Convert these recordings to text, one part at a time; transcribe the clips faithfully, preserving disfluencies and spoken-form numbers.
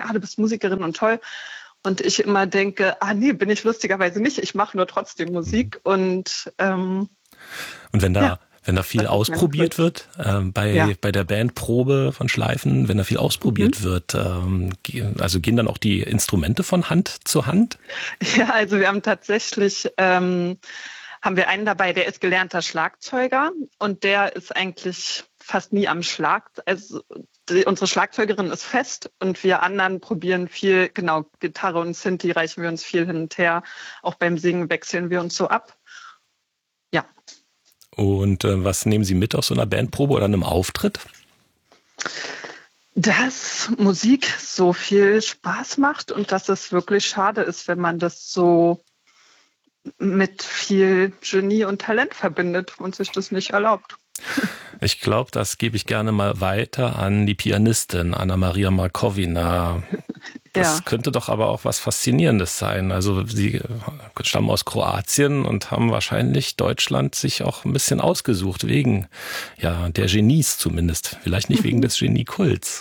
ah, du bist Musikerin und toll. Und ich immer denke, ah nee, bin ich lustigerweise nicht. Ich mache nur trotzdem Musik. Und ähm, und wenn da ja, wenn da viel ausprobiert wird, äh, bei ja. bei der Bandprobe von Schleifen, wenn da viel ausprobiert mhm. wird, ähm, also gehen dann auch die Instrumente von Hand zu Hand? Ja, also wir haben tatsächlich ähm, haben wir einen dabei, der ist gelernter Schlagzeuger und der ist eigentlich fast nie am Schlag. Also die, unsere Schlagzeugerin ist fest und wir anderen probieren viel, genau, Gitarre und Synthi reichen wir uns viel hin und her. Auch beim Singen wechseln wir uns so ab. Ja. Und äh, was nehmen Sie mit aus so einer Bandprobe oder einem Auftritt? Dass Musik so viel Spaß macht und dass es wirklich schade ist, wenn man das so mit viel Genie und Talent verbindet und sich das nicht erlaubt. Ich glaube, das gebe ich gerne mal weiter an die Pianistin Anna-Maria Markovina. Das ja. könnte doch aber auch was Faszinierendes sein. Also Sie stammen aus Kroatien und haben wahrscheinlich Deutschland sich auch ein bisschen ausgesucht, wegen ja der Genies zumindest. Vielleicht nicht wegen des Geniekults.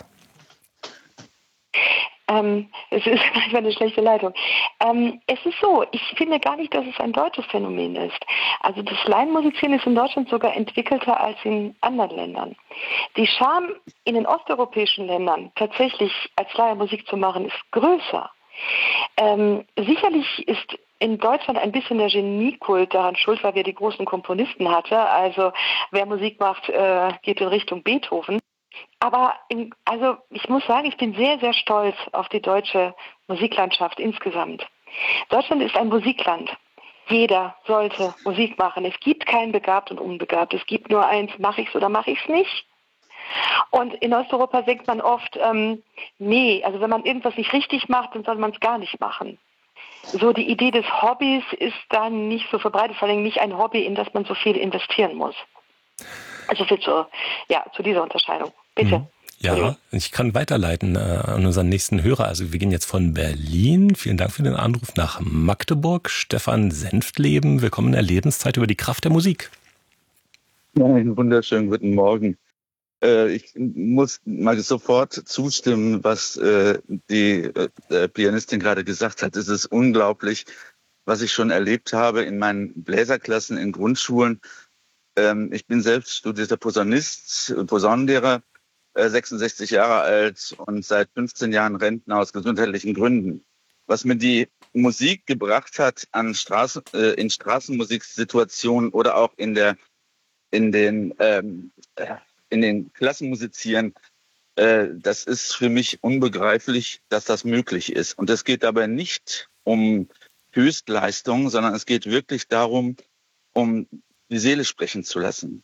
Ähm, es ist manchmal eine schlechte Leitung. Ähm, es ist so, ich finde gar nicht, dass es ein deutsches Phänomen ist. Also das Laienmusizieren ist in Deutschland sogar entwickelter als in anderen Ländern. Die Scham in den osteuropäischen Ländern, tatsächlich als Laie Musik zu machen, ist größer. Ähm, sicherlich ist in Deutschland ein bisschen der Geniekult daran schuld, weil wir die großen Komponisten hatten. Also wer Musik macht, äh, geht in Richtung Beethoven. Aber im, also ich muss sagen, ich bin sehr, sehr stolz auf die deutsche Musiklandschaft insgesamt. Deutschland ist ein Musikland. Jeder sollte Musik machen. Es gibt kein begabt und unbegabt. Es gibt nur eins, mache ich es oder mache ich es nicht. Und in Osteuropa denkt man oft, ähm, nee, also wenn man irgendwas nicht richtig macht, dann soll man es gar nicht machen. So die Idee des Hobbys ist dann nicht so verbreitet, vor allem nicht ein Hobby, in das man so viel investieren muss. Also viel zu, ja, zu dieser Unterscheidung. Bitte. Ja, ich kann weiterleiten äh, an unseren nächsten Hörer. Also wir gehen jetzt von Berlin. Vielen Dank für den Anruf nach Magdeburg. Stefan Senftleben, willkommen in der Lebenszeit über die Kraft der Musik. Ja, einen wunderschönen guten Morgen. Äh, ich muss mal sofort zustimmen, was äh, die äh, Pianistin gerade gesagt hat. Es ist unglaublich, was ich schon erlebt habe in meinen Bläserklassen in Grundschulen. Ähm, ich bin selbst studierter Posaunist, Posaunenlehrer, äh, sechsundsechzig Jahre alt und seit fünfzehn Jahren Rentner aus gesundheitlichen Gründen. Was mir die Musik gebracht hat an Straßen, äh, in Straßenmusiksituationen oder auch in der in den ähm, in den Klassenmusizieren, äh, das ist für mich unbegreiflich, dass das möglich ist. Und es geht dabei nicht um Höchstleistung, sondern es geht wirklich darum, um die Seele sprechen zu lassen.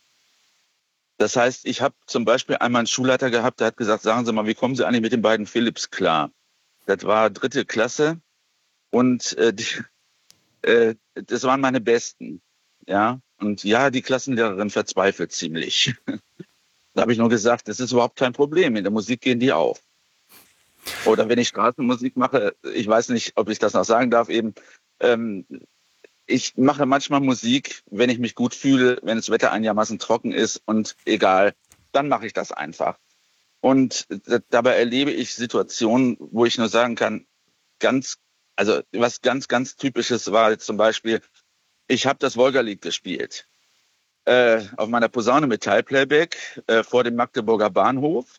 Das heißt, ich habe zum Beispiel einmal einen Schulleiter gehabt, der hat gesagt, sagen Sie mal, wie kommen Sie eigentlich mit den beiden Philipps klar? Das war dritte Klasse und äh, die, äh, das waren meine Besten. Ja, und ja, die Klassenlehrerin verzweifelt ziemlich. Da habe ich nur gesagt, das ist überhaupt kein Problem, in der Musik gehen die auf. Oder wenn ich Straßenmusik mache, ich weiß nicht, ob ich das noch sagen darf, eben, ähm, ich mache manchmal Musik, wenn ich mich gut fühle, wenn das Wetter einigermaßen trocken ist und egal, dann mache ich das einfach. Und dabei erlebe ich Situationen, wo ich nur sagen kann, ganz, also was ganz, ganz Typisches war jetzt zum Beispiel, ich habe das Wolga-Lied gespielt äh, auf meiner Posaune mit Teilplayback äh, vor dem Magdeburger Bahnhof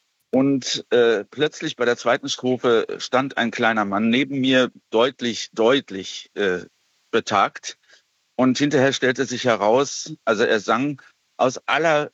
und äh, plötzlich bei der zweiten Strophe stand ein kleiner Mann neben mir, deutlich, deutlich äh, betagt. Und hinterher stellte sich heraus, also er sang aus aller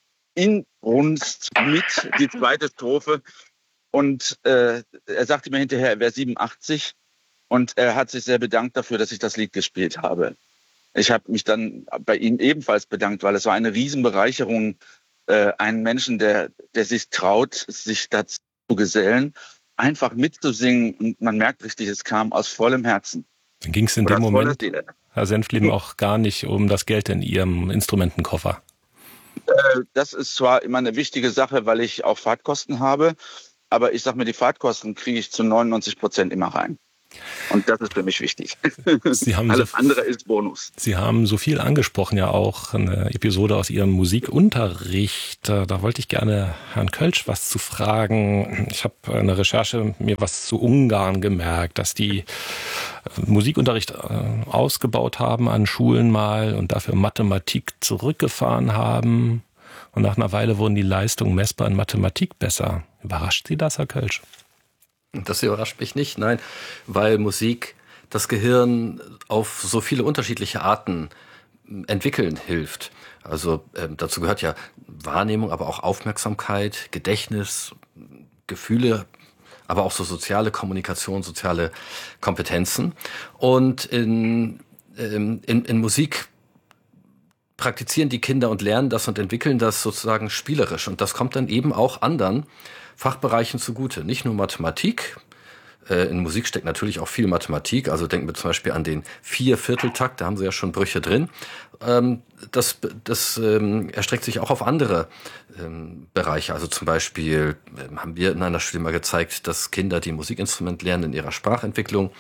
Inbrunst mit die zweite Strophe. Und äh, er sagte mir hinterher, er wäre siebenundachtzig und er hat sich sehr bedankt dafür, dass ich das Lied gespielt habe. Ich habe mich dann bei ihm ebenfalls bedankt, weil es war eine Riesenbereicherung, äh, einen Menschen, der, der sich traut, sich dazu zu gesellen, einfach mitzusingen. Und man merkt richtig, es kam aus vollem Herzen. Dann ging es in dem Moment, Herr Senftleben, auch gar nicht um das Geld in Ihrem Instrumentenkoffer. Das ist zwar immer eine wichtige Sache, weil ich auch Fahrtkosten habe, aber ich sage mir, die Fahrtkosten kriege ich zu neunundneunzig Prozent immer rein. Und das ist für mich wichtig. Sie haben Alles so, andere ist Bonus. Sie haben so viel angesprochen, ja auch eine Episode aus Ihrem Musikunterricht. Da wollte ich gerne Herrn Kölsch was zu fragen. Ich habe in der Recherche mir was zu Ungarn gemerkt, dass die Musikunterricht ausgebaut haben an Schulen mal und dafür Mathematik zurückgefahren haben. Und nach einer Weile wurden die Leistungen messbar in Mathematik besser. Überrascht Sie das, Herr Kölsch? Das überrascht mich nicht, nein, weil Musik das Gehirn auf so viele unterschiedliche Arten entwickeln hilft. Also äh, dazu gehört ja Wahrnehmung, aber auch Aufmerksamkeit, Gedächtnis, Gefühle, aber auch so soziale Kommunikation, soziale Kompetenzen. Und in, in, in Musik praktizieren die Kinder und lernen das und entwickeln das sozusagen spielerisch. Und das kommt dann eben auch anderen Fachbereichen zugute. Nicht nur Mathematik. In Musik steckt natürlich auch viel Mathematik. Also denken wir zum Beispiel an den Viervierteltakt, da haben Sie ja schon Brüche drin. Das, das erstreckt sich auch auf andere Bereiche. Also zum Beispiel haben wir in einer Studie mal gezeigt, dass Kinder, die ein Musikinstrument lernen, in ihrer Sprachentwicklung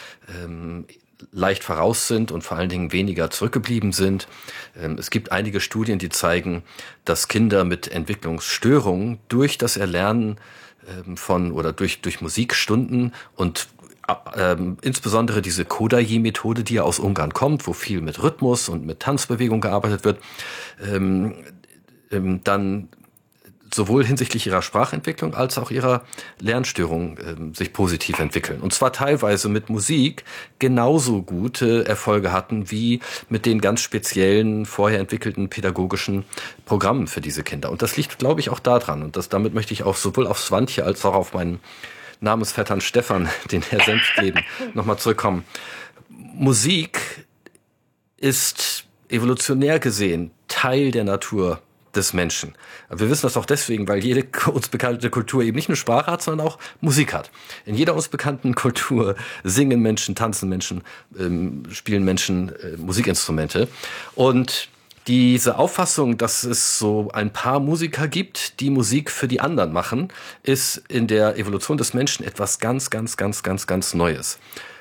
leicht voraus sind und vor allen Dingen weniger zurückgeblieben sind. Es gibt einige Studien, die zeigen, dass Kinder mit Entwicklungsstörungen durch das Erlernen von oder durch durch Musikstunden und ähm, insbesondere diese Kodaly-Methode, die ja aus Ungarn kommt, wo viel mit Rhythmus und mit Tanzbewegung gearbeitet wird, ähm, ähm, dann sowohl hinsichtlich ihrer Sprachentwicklung als auch ihrer Lernstörung äh, sich positiv entwickeln. Und zwar teilweise mit Musik genauso gute Erfolge hatten wie mit den ganz speziellen, vorher entwickelten pädagogischen Programmen für diese Kinder. Und das liegt, glaube ich, auch daran. Und das, damit möchte ich auch sowohl auf Swantje als auch auf meinen Namensvettern Stefan, den Herr Senftleben, nochmal zurückkommen. Musik ist evolutionär gesehen Teil der Natur des Menschen. Wir wissen das auch deswegen, weil jede uns bekannte Kultur eben nicht nur Sprache hat, sondern auch Musik hat. In jeder uns bekannten Kultur singen Menschen, tanzen Menschen, ähm, spielen Menschen äh, Musikinstrumente. Und diese Auffassung, dass es so ein paar Musiker gibt, die Musik für die anderen machen, ist in der Evolution des Menschen etwas ganz, ganz, ganz, ganz, ganz Neues.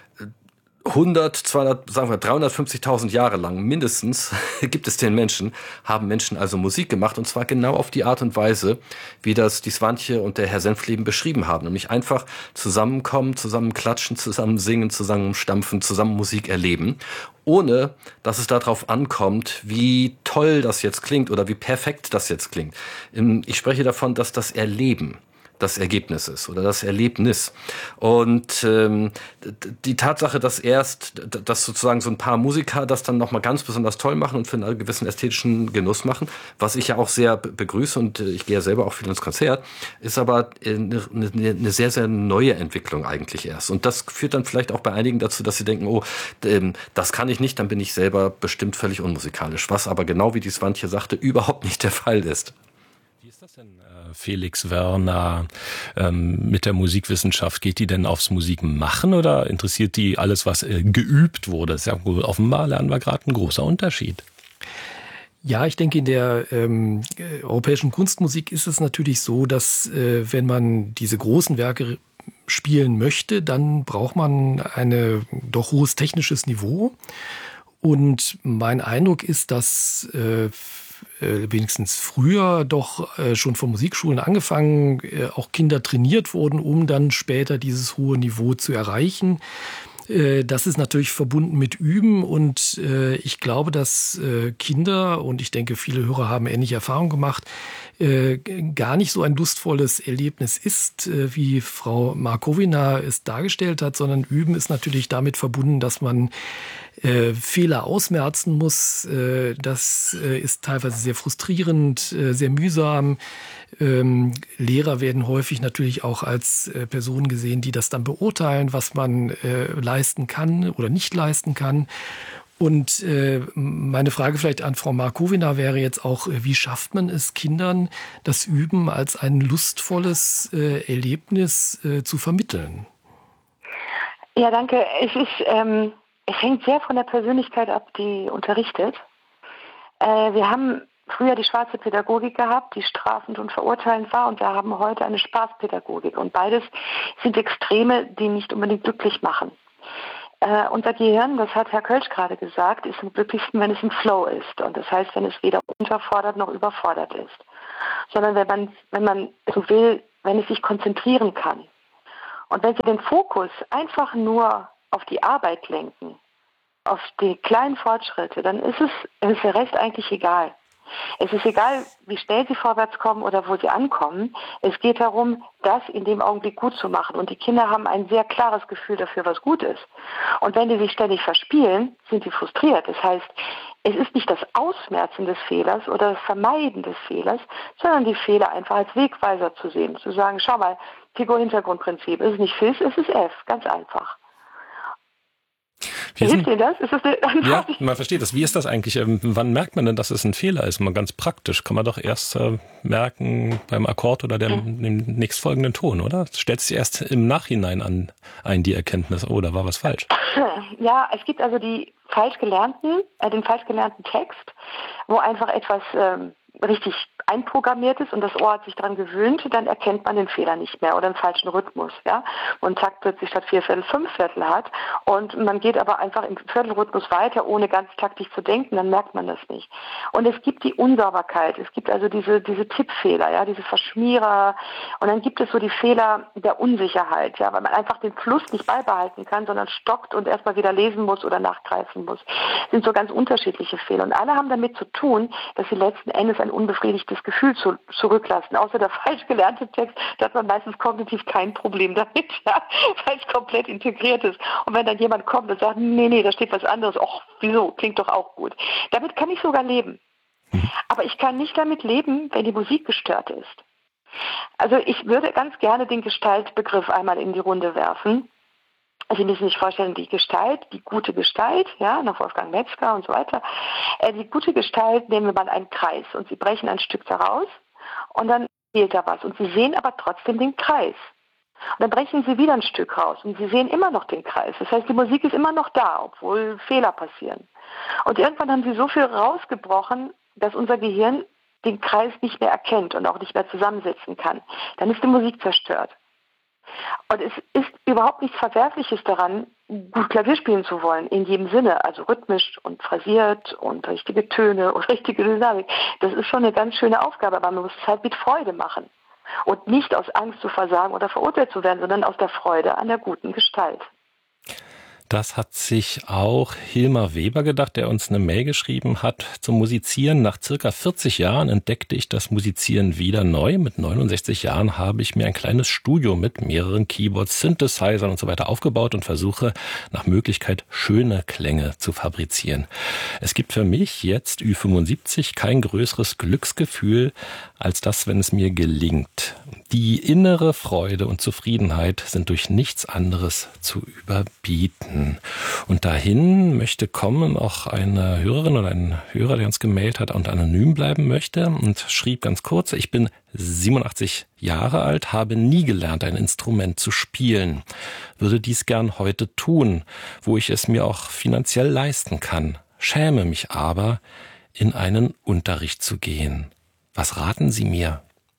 hundert, zweihundert, sagen wir dreihundertfünfzigtausend Jahre lang mindestens gibt es den Menschen, haben Menschen also Musik gemacht und zwar genau auf die Art und Weise, wie das die Swantje und der Herr Senftleben beschrieben haben, nämlich einfach zusammenkommen, zusammen klatschen, zusammen singen, zusammen stampfen, zusammen Musik erleben, ohne dass es darauf ankommt, wie toll das jetzt klingt oder wie perfekt das jetzt klingt. Ich spreche davon, dass das Erleben das Ergebnis ist oder das Erlebnis. Und ähm, die Tatsache, dass erst, dass sozusagen so ein paar Musiker das dann nochmal ganz besonders toll machen und für einen gewissen ästhetischen Genuss machen, was ich ja auch sehr begrüße und ich gehe ja selber auch viel ins Konzert, ist aber eine, eine sehr, sehr neue Entwicklung eigentlich erst. Und das führt dann vielleicht auch bei einigen dazu, dass sie denken, oh, das kann ich nicht, dann bin ich selber bestimmt völlig unmusikalisch. Was aber genau wie die Swantje sagte, überhaupt nicht der Fall ist. Wie ist das denn, Felix Wörner, ähm, mit der Musikwissenschaft? Geht die denn aufs Musikmachen oder interessiert die alles, was äh, geübt wurde? Das ist ja wohl offenbar, lernen wir gerade, ein großer Unterschied. Ja, ich denke, in der ähm, europäischen Kunstmusik ist es natürlich so, dass äh, wenn man diese großen Werke spielen möchte, dann braucht man ein doch hohes technisches Niveau. Und mein Eindruck ist, dass äh, wenigstens früher doch äh, schon von Musikschulen angefangen, äh, auch Kinder trainiert wurden, um dann später dieses hohe Niveau zu erreichen. Äh, das ist natürlich verbunden mit Üben und äh, ich glaube, dass äh, Kinder, und ich denke, viele Hörer haben ähnliche Erfahrungen gemacht, äh, gar nicht so ein lustvolles Erlebnis ist, äh, wie Frau Markowina es dargestellt hat, sondern Üben ist natürlich damit verbunden, dass man Äh, Fehler ausmerzen muss. Äh, das äh, ist teilweise sehr frustrierend, äh, sehr mühsam. Ähm, Lehrer werden häufig natürlich auch als äh, Personen gesehen, die das dann beurteilen, was man äh, leisten kann oder nicht leisten kann. Und äh, meine Frage vielleicht an Frau Markowina wäre jetzt auch, äh, wie schafft man es Kindern, das Üben als ein lustvolles äh, Erlebnis äh, zu vermitteln? Ja, danke. Es ist... Ähm Es hängt sehr von der Persönlichkeit ab, die unterrichtet. Äh, wir haben früher die schwarze Pädagogik gehabt, die strafend und verurteilend war, und wir haben heute eine Spaßpädagogik. Und beides sind Extreme, die nicht unbedingt glücklich machen. Äh, unser Gehirn, das hat Herr Kölsch gerade gesagt, ist am glücklichsten, wenn es im Flow ist. Und das heißt, wenn es weder unterfordert noch überfordert ist. Sondern wenn man, wenn man so will, wenn es sich konzentrieren kann. Und wenn Sie den Fokus einfach nur auf die Arbeit lenken, auf die kleinen Fortschritte, dann ist es, ist der Rest eigentlich egal. Es ist egal, wie schnell Sie vorwärts kommen oder wo Sie ankommen. Es geht darum, das in dem Augenblick gut zu machen. Und die Kinder haben ein sehr klares Gefühl dafür, was gut ist. Und wenn die sich ständig verspielen, sind sie frustriert. Das heißt, es ist nicht das Ausmerzen des Fehlers oder das Vermeiden des Fehlers, sondern die Fehler einfach als Wegweiser zu sehen. Zu sagen, schau mal, Figur-Hintergrundprinzip. Es ist nicht Fis, es ist F. Ganz einfach. Wie Hilft Ihnen das? Ist das eine ja, man versteht das. Wie ist das eigentlich? Ähm, wann merkt man denn, dass es ein Fehler ist? Mal ganz praktisch. Kann man doch erst äh, merken beim Akkord oder dem, dem nächstfolgenden Ton, oder? Es stellt sich erst im Nachhinein an ein, die Erkenntnis, oh, da war was falsch. Ja, es gibt also die falsch gelernten, äh, den falsch gelernten Text, wo einfach etwas ähm, richtig einprogrammiert ist und das Ohr hat sich daran gewöhnt, dann erkennt man den Fehler nicht mehr oder einen falschen Rhythmus, ja. Und Takt plötzlich statt vier Viertel fünf Viertel hat und man geht aber einfach im Viertelrhythmus weiter, ohne ganz taktisch zu denken, dann merkt man das nicht. Und es gibt die Unsauberkeit, es gibt also diese, diese Tippfehler, ja, diese Verschmierer und dann gibt es so die Fehler der Unsicherheit, ja, weil man einfach den Fluss nicht beibehalten kann, sondern stockt und erstmal wieder lesen muss oder nachgreifen muss. Das sind so ganz unterschiedliche Fehler und alle haben damit zu tun, dass sie letzten Endes ein unbefriedigtes Gefühl zu, zurücklassen. Außer der falsch gelernte Text, da hat man meistens kognitiv kein Problem damit, ja, weil es komplett integriert ist. Und wenn dann jemand kommt und sagt, nee, nee, da steht was anderes, ach, wieso, klingt doch auch gut. Damit kann ich sogar leben. Aber ich kann nicht damit leben, wenn die Musik gestört ist. Also ich würde ganz gerne den Gestaltbegriff einmal in die Runde werfen. Sie müssen sich vorstellen, die Gestalt, die gute Gestalt, ja, nach Wolfgang Metzger und so weiter, äh, die gute Gestalt nehmen wir mal einen Kreis und Sie brechen ein Stück daraus und dann fehlt da was und Sie sehen aber trotzdem den Kreis. Und dann brechen Sie wieder ein Stück raus und Sie sehen immer noch den Kreis. Das heißt, die Musik ist immer noch da, obwohl Fehler passieren. Und irgendwann haben Sie so viel rausgebrochen, dass unser Gehirn den Kreis nicht mehr erkennt und auch nicht mehr zusammensetzen kann. Dann ist die Musik zerstört. Und es ist überhaupt nichts Verwerfliches daran, gut Klavier spielen zu wollen, in jedem Sinne, also rhythmisch und phrasiert und richtige Töne und richtige Dynamik. Das ist schon eine ganz schöne Aufgabe, aber man muss es halt mit Freude machen. Und nicht aus Angst zu versagen oder verurteilt zu werden, sondern aus der Freude an der guten Gestalt. Das hat sich auch Hilmar Weber gedacht, der uns eine Mail geschrieben hat zum Musizieren. Nach circa vierzig Jahren entdeckte ich das Musizieren wieder neu. Mit neunundsechzig Jahren habe ich mir ein kleines Studio mit mehreren Keyboards, Synthesizern und so weiter aufgebaut und versuche nach Möglichkeit schöne Klänge zu fabrizieren. Es gibt für mich jetzt Ü fünfundsiebzig kein größeres Glücksgefühl als das, wenn es mir gelingt. Die innere Freude und Zufriedenheit sind durch nichts anderes zu überbieten. Und dahin möchte kommen auch eine Hörerin oder ein Hörer, der uns gemailt hat und anonym bleiben möchte und schrieb ganz kurz: Ich bin siebenundachtzig Jahre alt, habe nie gelernt, ein Instrument zu spielen, würde dies gern heute tun, wo ich es mir auch finanziell leisten kann, schäme mich aber, in einen Unterricht zu gehen. Was raten Sie mir?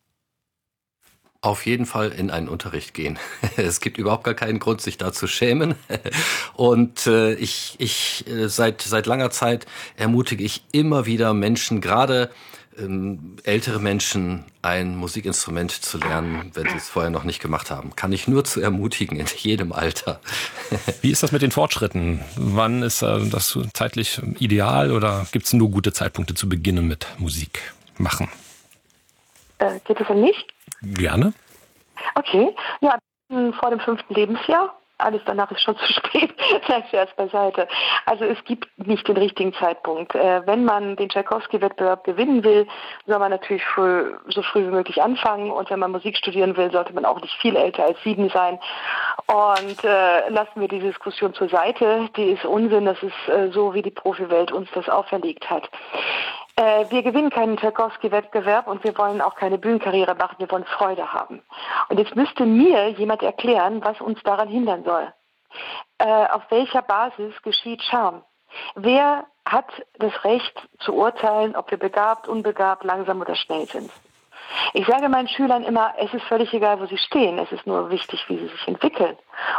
Auf jeden Fall in einen Unterricht gehen. Es gibt überhaupt gar keinen Grund, sich da zu schämen. Und äh, ich, ich äh, seit seit langer Zeit ermutige ich immer wieder Menschen, gerade ähm, ältere Menschen, ein Musikinstrument zu lernen, wenn sie es vorher noch nicht gemacht haben. Kann ich nur zu ermutigen, in jedem Alter. Wie ist das mit den Fortschritten? Wann ist äh, das zeitlich ideal oder gibt es nur gute Zeitpunkte zu beginnen mit Musik machen? Äh, geht es um mich? Gerne. Okay, ja, vor dem fünften Lebensjahr. Alles danach ist schon zu spät. Nein, Scherz beiseite. Also es gibt nicht den richtigen Zeitpunkt. Äh, wenn man den Tschaikowski-Wettbewerb gewinnen will, soll man natürlich früh, so früh wie möglich anfangen. Und wenn man Musik studieren will, sollte man auch nicht viel älter als sieben sein. Und äh, lassen wir die Diskussion zur Seite. Die ist Unsinn. Das ist äh, so, wie die Profiwelt uns das auferlegt hat. Äh, wir gewinnen keinen Tschaikowski-Wettbewerb und wir wollen auch keine Bühnenkarriere machen, wir wollen Freude haben. Und jetzt müsste mir jemand erklären, was uns daran hindern soll. Äh, auf welcher Basis geschieht Charme? Wer hat das Recht zu urteilen, ob wir begabt, unbegabt, langsam oder schnell sind? Ich sage meinen Schülern immer, es ist völlig egal, wo sie stehen. Es ist nur wichtig, wie sie sich entwickeln.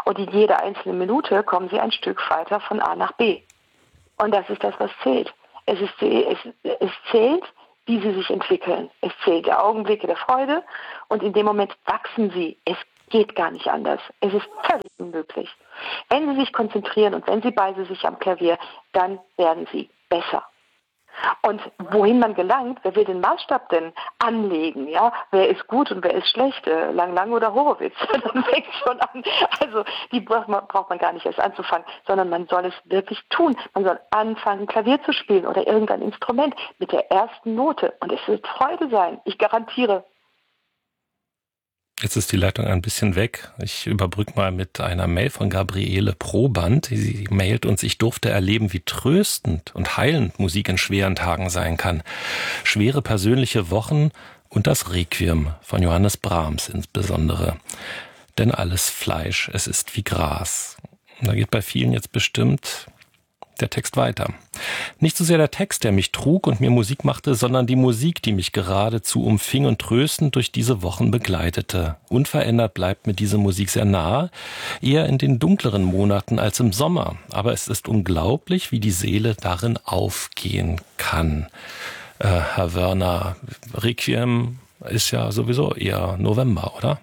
Und in jeder einzelnen Minute kommen sie ein Stück weiter von A nach B. Und das ist das, was zählt. Es, ist, es, es zählt, wie sie sich entwickeln. Es zählt der Augenblicke der Freude und in dem Moment wachsen sie. Es geht gar nicht anders. Es ist völlig unmöglich. Wenn sie sich konzentrieren und wenn sie bei sich am Klavier, dann werden sie besser. Und wohin man gelangt, wer will den Maßstab denn anlegen? Ja, wer ist gut und wer ist schlecht? Lang Lang oder Horowitz? Dann fängt schon an. Also die braucht man, braucht man gar nicht erst anzufangen, sondern man soll es wirklich tun. Man soll anfangen, Klavier zu spielen oder irgendein Instrument mit der ersten Note. Und es wird Freude sein. Ich garantiere. Jetzt ist die Leitung ein bisschen weg. Ich überbrücke mal mit einer Mail von Gabriele Proband. Sie mailt uns: Ich durfte erleben, wie tröstend und heilend Musik in schweren Tagen sein kann. Schwere persönliche Wochen und das Requiem von Johannes Brahms insbesondere. Denn alles Fleisch, es ist wie Gras. Und da geht bei vielen jetzt bestimmt der Text weiter. Nicht so sehr der Text, der mich trug und mir Musik machte, sondern die Musik, die mich geradezu umfing und tröstend durch diese Wochen begleitete. Unverändert bleibt mir diese Musik sehr nahe, eher in den dunkleren Monaten als im Sommer. Aber es ist unglaublich, wie die Seele darin aufgehen kann. Äh, Herr Wörner, Requiem ist ja sowieso eher November, oder?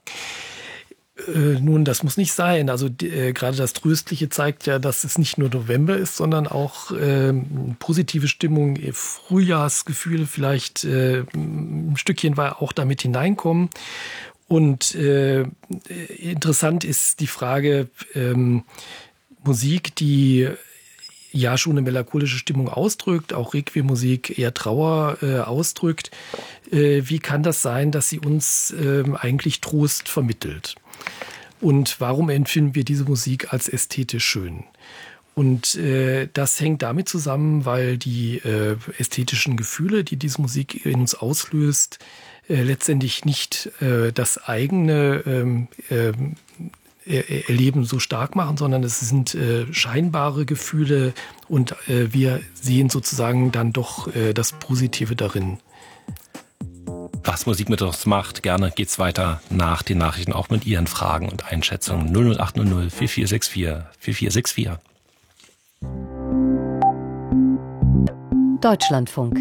Äh, nun, das muss nicht sein. Also äh, gerade das Tröstliche zeigt ja, dass es nicht nur November ist, sondern auch äh, positive Stimmung, Frühjahrsgefühle vielleicht äh, ein Stückchen war auch damit hineinkommen. Und äh, interessant ist die Frage, ähm, Musik, die ja schon eine melancholische Stimmung ausdrückt, auch Requiem-Musik eher Trauer äh, ausdrückt. Äh, wie kann das sein, dass sie uns äh, eigentlich Trost vermittelt? Und warum empfinden wir diese Musik als ästhetisch schön? Und äh, das hängt damit zusammen, weil die äh, ästhetischen Gefühle, die diese Musik in uns auslöst, äh, letztendlich nicht äh, das eigene ähm, äh, Erleben so stark machen, sondern es sind äh, scheinbare Gefühle und äh, wir sehen sozusagen dann doch äh, das Positive darin. Was Musik mit uns macht, gerne geht's weiter nach den Nachrichten, auch mit Ihren Fragen und Einschätzungen. null null acht null null vier vier sechs vier vier vier sechs vier. Deutschlandfunk.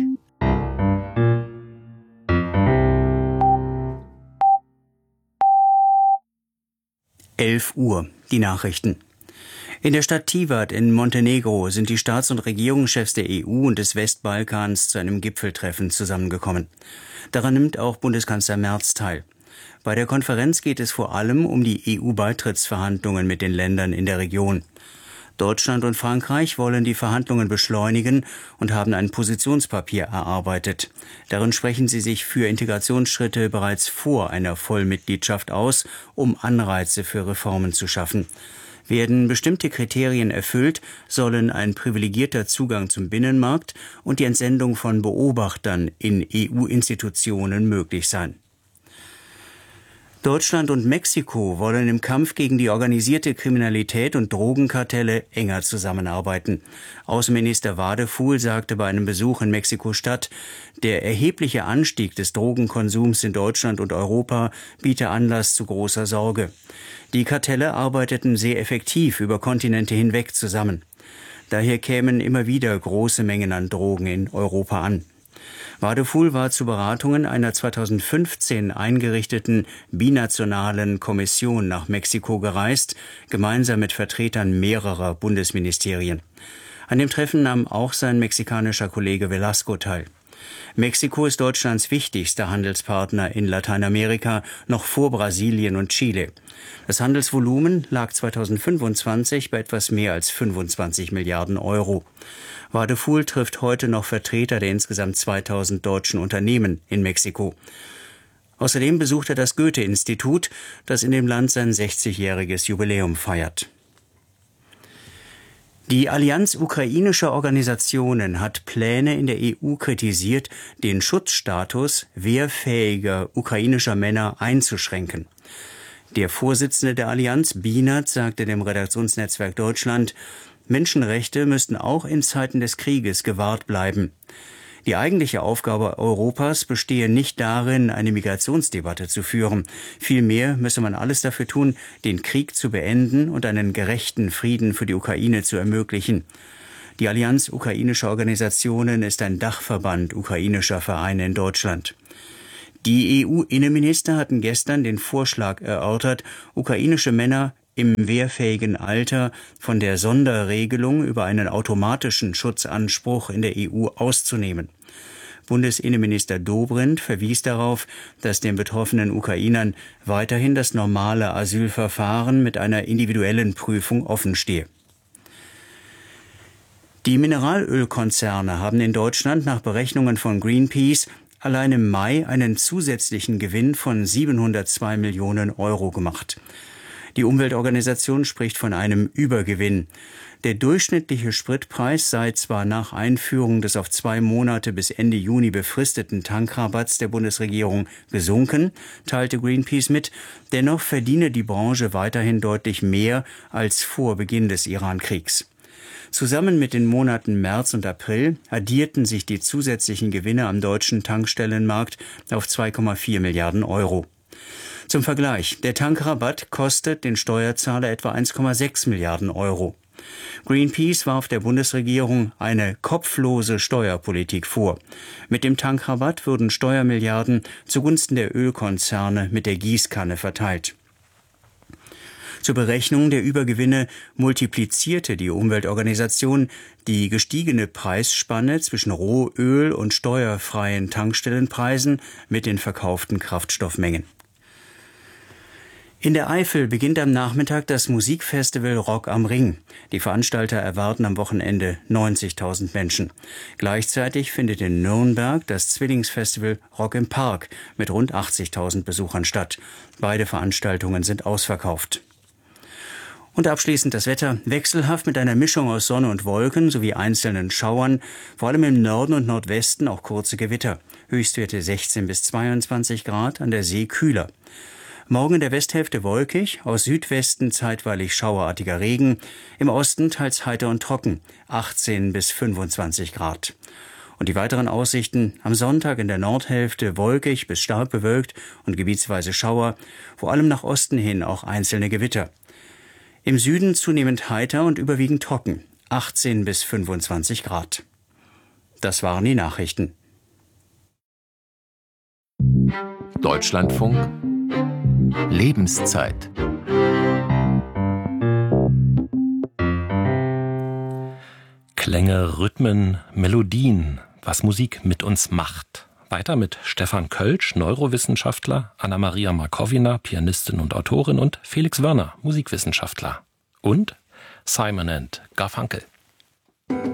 elf Uhr, die Nachrichten. In der Stadt Tivat in Montenegro sind die Staats- und Regierungschefs der E U und des Westbalkans zu einem Gipfeltreffen zusammengekommen. Daran nimmt auch Bundeskanzler Merz teil. Bei der Konferenz geht es vor allem um die E U-Beitrittsverhandlungen mit den Ländern in der Region. Deutschland und Frankreich wollen die Verhandlungen beschleunigen und haben ein Positionspapier erarbeitet. Darin sprechen sie sich für Integrationsschritte bereits vor einer Vollmitgliedschaft aus, um Anreize für Reformen zu schaffen. Werden bestimmte Kriterien erfüllt, sollen ein privilegierter Zugang zum Binnenmarkt und die Entsendung von Beobachtern in E U-Institutionen möglich sein. Deutschland und Mexiko wollen im Kampf gegen die organisierte Kriminalität und Drogenkartelle enger zusammenarbeiten. Außenminister Wadefuhl sagte bei einem Besuch in Mexiko-Stadt, der erhebliche Anstieg des Drogenkonsums in Deutschland und Europa biete Anlass zu großer Sorge. Die Kartelle arbeiteten sehr effektiv über Kontinente hinweg zusammen. Daher kämen immer wieder große Mengen an Drogen in Europa an. Wadefuhl war zu Beratungen einer zweitausendfünfzehn eingerichteten binationalen Kommission nach Mexiko gereist, gemeinsam mit Vertretern mehrerer Bundesministerien. An dem Treffen nahm auch sein mexikanischer Kollege Velasco teil. Mexiko ist Deutschlands wichtigster Handelspartner in Lateinamerika, noch vor Brasilien und Chile. Das Handelsvolumen lag zweitausendfünfundzwanzig bei etwas mehr als fünfundzwanzig Milliarden Euro. Wadefuhl trifft heute noch Vertreter der insgesamt zweitausend deutschen Unternehmen in Mexiko. Außerdem besucht er das Goethe-Institut, das in dem Land sein sechzigjähriges Jubiläum feiert. Die Allianz ukrainischer Organisationen hat Pläne in der E U kritisiert, den Schutzstatus wehrfähiger ukrainischer Männer einzuschränken. Der Vorsitzende der Allianz, Bienert, sagte dem Redaktionsnetzwerk Deutschland, Menschenrechte müssten auch in Zeiten des Krieges gewahrt bleiben. Die eigentliche Aufgabe Europas bestehe nicht darin, eine Migrationsdebatte zu führen. Vielmehr müsse man alles dafür tun, den Krieg zu beenden und einen gerechten Frieden für die Ukraine zu ermöglichen. Die Allianz ukrainischer Organisationen ist ein Dachverband ukrainischer Vereine in Deutschland. Die E U-Innenminister hatten gestern den Vorschlag erörtert, ukrainische Männer im wehrfähigen Alter von der Sonderregelung über einen automatischen Schutzanspruch in der E U auszunehmen. Bundesinnenminister Dobrindt verwies darauf, dass den betroffenen Ukrainern weiterhin das normale Asylverfahren mit einer individuellen Prüfung offenstehe. Die Mineralölkonzerne haben in Deutschland nach Berechnungen von Greenpeace allein im Mai einen zusätzlichen Gewinn von siebenhundertzwei Millionen Euro gemacht. Die Umweltorganisation spricht von einem Übergewinn. Der durchschnittliche Spritpreis sei zwar nach Einführung des auf zwei Monate bis Ende Juni befristeten Tankrabatts der Bundesregierung gesunken, teilte Greenpeace mit, dennoch verdiene die Branche weiterhin deutlich mehr als vor Beginn des Iran-Kriegs. Zusammen mit den Monaten März und April addierten sich die zusätzlichen Gewinne am deutschen Tankstellenmarkt auf zwei Komma vier Milliarden Euro. Zum Vergleich, der Tankrabatt kostet den Steuerzahler etwa eins Komma sechs Milliarden Euro. Greenpeace warf der Bundesregierung eine kopflose Steuerpolitik vor. Mit dem Tankrabatt würden Steuermilliarden zugunsten der Ölkonzerne mit der Gießkanne verteilt. Zur Berechnung der Übergewinne multiplizierte die Umweltorganisation die gestiegene Preisspanne zwischen Rohöl und steuerfreien Tankstellenpreisen mit den verkauften Kraftstoffmengen. In der Eifel beginnt am Nachmittag das Musikfestival Rock am Ring. Die Veranstalter erwarten am Wochenende neunzigtausend Menschen. Gleichzeitig findet in Nürnberg das Zwillingsfestival Rock im Park mit rund achtzigtausend Besuchern statt. Beide Veranstaltungen sind ausverkauft. Und abschließend das Wetter. Wechselhaft mit einer Mischung aus Sonne und Wolken sowie einzelnen Schauern. Vor allem im Norden und Nordwesten auch kurze Gewitter. Höchstwerte sechzehn bis zweiundzwanzig Grad, an der See kühler. Morgen in der Westhälfte wolkig, aus Südwesten zeitweilig schauerartiger Regen. Im Osten teils heiter und trocken, achtzehn bis fünfundzwanzig Grad. Und die weiteren Aussichten: am Sonntag in der Nordhälfte wolkig bis stark bewölkt und gebietsweise Schauer. Vor allem nach Osten hin auch einzelne Gewitter. Im Süden zunehmend heiter und überwiegend trocken, achtzehn bis fünfundzwanzig Grad. Das waren die Nachrichten. Deutschlandfunk Lebenszeit. Klänge, Rhythmen, Melodien, was Musik mit uns macht. Weiter mit Stefan Kölsch, Neurowissenschaftler, Anna-Maria Markowina, Pianistin und Autorin, und Felix Wörner, Musikwissenschaftler. Und Simon and Garfunkel.